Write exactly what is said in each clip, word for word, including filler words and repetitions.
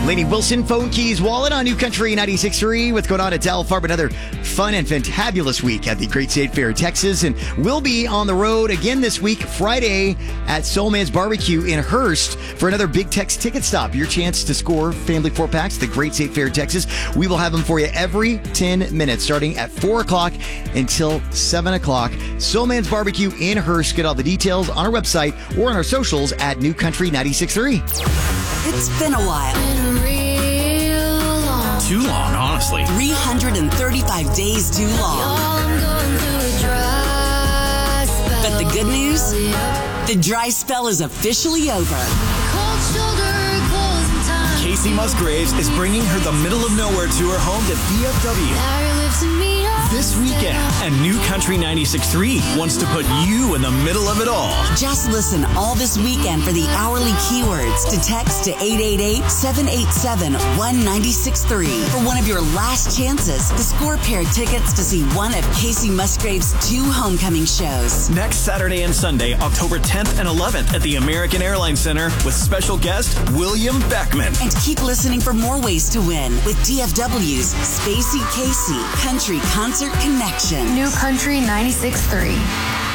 Lainey Wilson, Phone Keys Wallet on New Country ninety-six point three. What's going on? It's Al Farb. Another fun and fantabulous week at the Great State Fair, Texas. And we'll be on the road again this week, Friday, at Soul Man's Barbecue in Hurst for another Big Tex ticket stop. Your chance to score family four packs at the Great State Fair, Texas. We will have them for you every ten minutes, starting at four o'clock until seven o'clock. Soul Man's Barbecue in Hurst. Get all the details on our website or on our socials at New Country ninety-six point three. It's been a while. Too long, honestly. three hundred thirty-five days too long. But the good news? The dry spell is officially over. Casey Musgraves is bringing her the middle of nowhere tour home to D F W. This weekend, and New Country ninety-six point three wants to put you in the middle of it all. Just listen all this weekend for the hourly keywords to text to eight eight eight, seven eight seven, one nine six three for one of your last chances to score pair tickets to see one of Casey Musgraves' two homecoming shows. Next Saturday and Sunday, October tenth and eleventh at the American Airlines Center with special guest William Beckman. And keep listening for more ways to win with D F W's Spacey Casey Country Concert Connection. New Country ninety-six point three.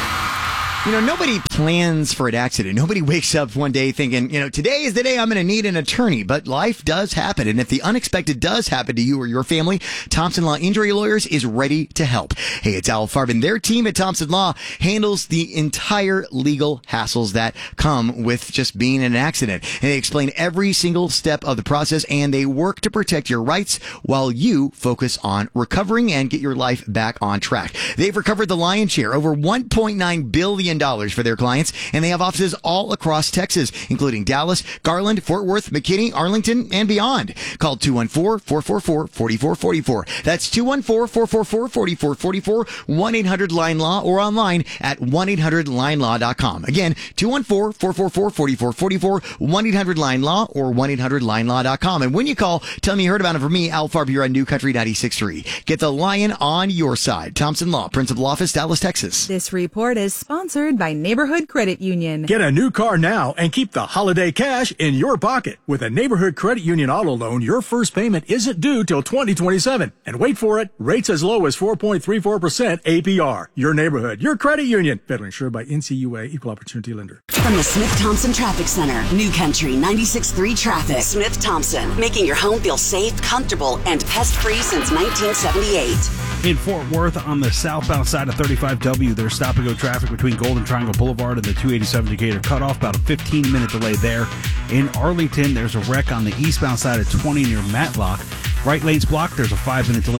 You know, nobody plans for an accident. Nobody wakes up one day thinking, you know, today is the day I'm going to need an attorney. But life does happen. And if the unexpected does happen to you or your family, Thompson Law Injury Lawyers is ready to help. Hey, it's Al Farb. Their team at Thompson Law handles the entire legal hassles that come with just being in an accident. And they explain every single step of the process, and they work to protect your rights while you focus on recovering and get your life back on track. They've recovered the lion's share, over one point nine billion dollars for their clients, and they have offices all across Texas, including Dallas, Garland, Fort Worth, McKinney, Arlington, and beyond. Call two one four, four four four, four four four four. That's two one four, four four four, four four four four, one eight hundred line law, or online at one eight hundred line law dot com. Again, two one four, four four four, four four four four, one eight hundred line law, or one eight hundred line law dot com. And when you call, tell me you heard about it from me, Al Farb, here on New Country ninety-six point three. Get the lion on your side. Thompson Law, Principal Office, Dallas, Texas. This report is sponsored by Neighborhood Credit Union. Get a new car now and keep the holiday cash in your pocket. With a Neighborhood Credit Union auto loan, your first payment isn't due till twenty twenty-seven. And wait for it, rates as low as four point three four percent A P R. Your neighborhood, your credit union. Federally insured by N C U A, Equal Opportunity Lender. From the Smith-Thompson Traffic Center, New Country ninety-six point three traffic. Smith-Thompson, making your home feel safe, comfortable, and pest-free since nineteen seventy-eight. In Fort Worth, on the southbound side of thirty-five W, there's stop-and-go traffic between Golden Triangle Boulevard and the two eighty-seven Decatur cutoff, about a fifteen-minute delay there. In Arlington, there's a wreck on the eastbound side of twenty near Matlock. Right lane's blocked, there's a five-minute delay.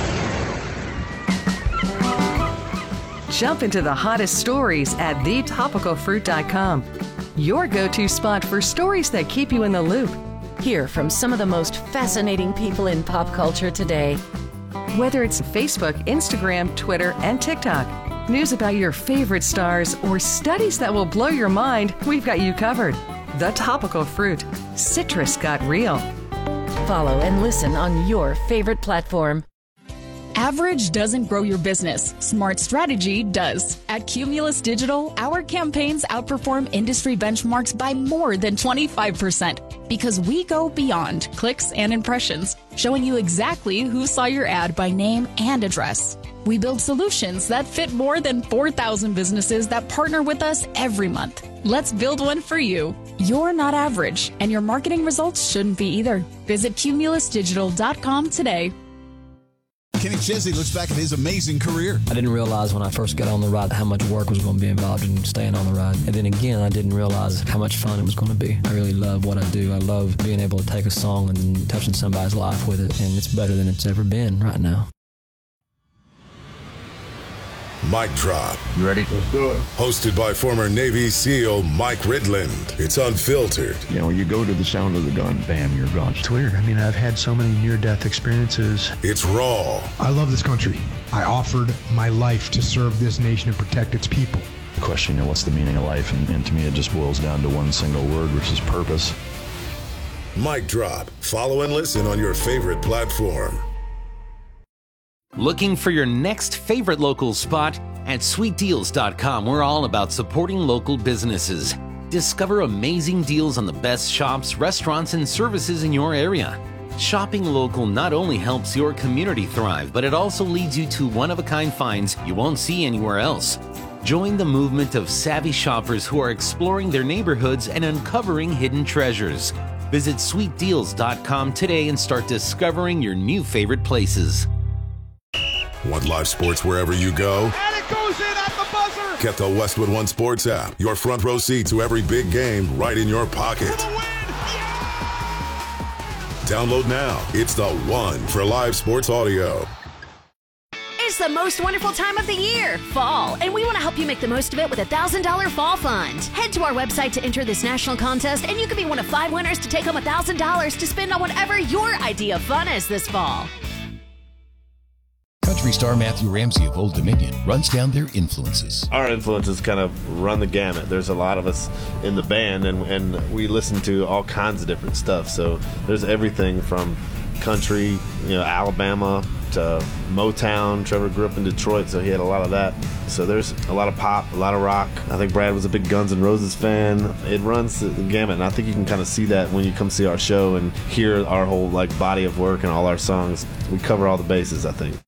Jump into the hottest stories at the topical fruit dot com. Your go-to spot for stories that keep you in the loop. Hear from some of the most fascinating people in pop culture today. Whether it's Facebook, Instagram, Twitter, and TikTok, news about your favorite stars, or studies that will blow your mind, we've got you covered. The Topical Fruit. Citrus got real. Follow and listen on your favorite platform. Average doesn't grow your business. Smart strategy does. At Cumulus Digital, our campaigns outperform industry benchmarks by more than twenty-five percent because we go beyond clicks and impressions, showing you exactly who saw your ad by name and address. We build solutions that fit more than four thousand businesses that partner with us every month. Let's build one for you. You're not average, and your marketing results shouldn't be either. Visit cumulus digital dot com today. Kenny Chesney looks back at his amazing career. I didn't realize when I first got on the ride how much work was going to be involved in staying on the ride. And then again, I didn't realize how much fun it was going to be. I really love what I do. I love being able to take a song and touching somebody's life with it. And it's better than it's ever been right now. Mic Drop. You ready? Let's do it. Hosted by former Navy SEAL Mike Ridland. It's unfiltered. You know, you go to the sound of the gun, bam, you're gone. It's weird. I mean, I've had so many near-death experiences. It's raw. I love this country. I offered my life to serve this nation and protect its people. The question, you know, what's the meaning of life? And, and to me, it just boils down to one single word, which is purpose. Mic Drop. Follow and listen on your favorite platform. Looking for your next favorite local spot? At sweet deals dot com, we're all about supporting local businesses. Discover amazing deals on the best shops, restaurants, and services in your area. Shopping local not only helps your community thrive, but it also leads you to one-of-a-kind finds you won't see anywhere else. Join the movement of savvy shoppers who are exploring their neighborhoods and uncovering hidden treasures. Visit sweet deals dot com today and start discovering your new favorite places. Want live sports wherever you go? And it goes in at the buzzer! Get the Westwood One Sports app. Your front row seat to every big game right in your pocket. Download now. It's the one for live sports audio. It's the most wonderful time of the year, fall, and we want to help you make the most of it with a one thousand dollars Fall Fund. Head to our website to enter this national contest, and you could be one of five winners to take home one thousand dollars to spend on whatever your idea of fun is this fall. Country star Matthew Ramsey of Old Dominion runs down their influences. Our influences kind of run the gamut. There's a lot of us in the band, and, and we listen to all kinds of different stuff. So there's everything from country, you know, Alabama to Motown. Trevor grew up in Detroit, so he had a lot of that. So there's a lot of pop, a lot of rock. I think Brad was a big Guns N' Roses fan. It runs the gamut, and I think you can kind of see that when you come see our show and hear our whole like body of work and all our songs. We cover all the bases, I think.